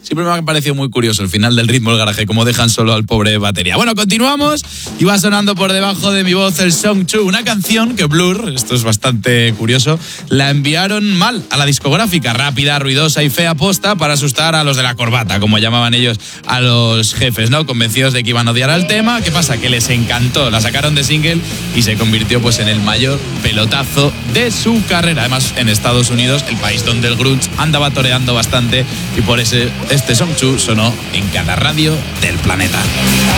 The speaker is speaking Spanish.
siempre me ha parecido muy curioso el final del Ritmo del Garaje, como dejan solo al pobre batería. Bueno, continuamos y va sonando por debajo de mi voz el Song 2, una canción que Blur, esto es bastante curioso, la enviaron mal a la discográfica, rápida, ruidosa y fea posta para asustar a los de la corbata, como llamaban ellos a los jefes, ¿no? Convencidos de que iban a odiar al tema. ¿Qué pasa? Que les encantó, la sacaron de single y se convirtió pues en el mayor pelotazo de su carrera. Además, en Estados Unidos, el país donde el grunge andaba toreando bastante, y por eso este Song 2 sonó en cada radio del planeta.